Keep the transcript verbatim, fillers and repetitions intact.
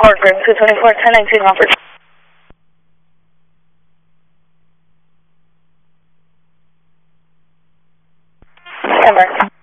Ford Grim two twenty-four, ten nineteen offered. Stand by.